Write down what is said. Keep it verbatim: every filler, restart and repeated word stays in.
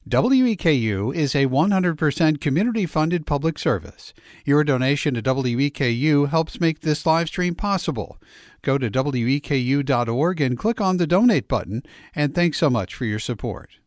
W E K U is a one hundred percent community-funded public service. Your donation to W E K U helps make this live stream possible. Go to W E K U dot org and click on the Donate button, and thanks so much for your support.